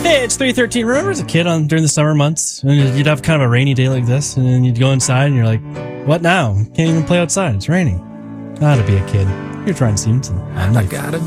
Hey, it's 3:13. Remember as a kid during the summer months, and you'd have kind of a rainy day like this, and then you'd go inside and you're like, what now? Can't even play outside. It's raining. Gotta be a kid. You're trying Stevenson. I gotta